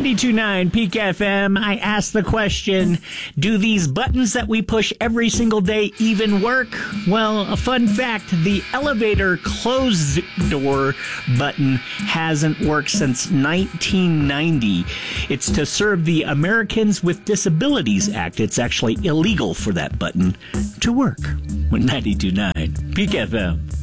92.9 Peak FM, I asked the question, do these buttons that we push every single day even work? Well, a fun fact, the elevator close door button hasn't worked since 1990. It's to serve the Americans with Disabilities Act. It's actually illegal for that button to work. With 92.9 Peak FM.